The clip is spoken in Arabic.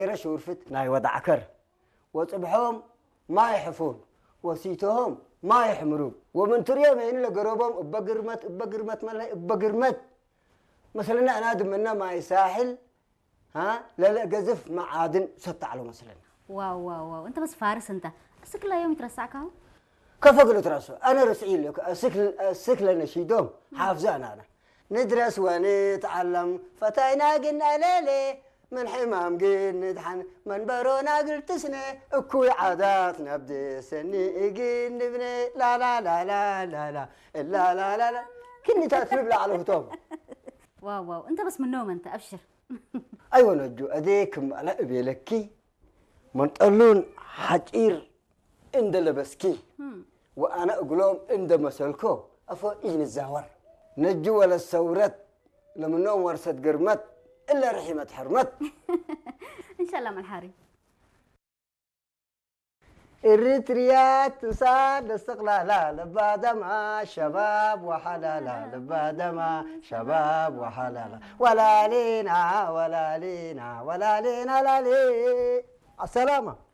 إيرش ورفت ناي وضع كر وصبحهم ما يحفون وسيتهم ما يحمرون ومن تريهم يعني لقربهم بقرمت ملا بقرمت مثلا أنا دمنا ما يساحل ها لا قذف معادن ستعلو مثلا واو واو واو أنت بس فارس أنت السكل لا يوم يترسعك هو كيف قلت راسه أنا رسعيل لك السكل نشيدهم حافظان أنا ندرس ونتعلم فتاينا قلنا ليلي من حمام قل ندحن من برونا قلت سنة اكوي عادات نبدي سني قل نبني لا لا لا لا لا لا لا لا لا لا كني تاتلب لا على هتوم واو واو أنت بس من نوم أنت أبشر أيوة نجو أديكم على أبيلكي من تقولون حجير عند لبسكي وأنا أقولهم عند مسلكو أفو إين الزهور نجو ولا الثورات لما نوم ورثة قرمت إلا رحمة حرمت إن شاء الله مالحاري الريتريات تصاد الاستقلال لبعد ما شباب وحلالا لبعد ما شباب وحلالا ولا لينا ولا لينا ولا لينا لا لي السلامة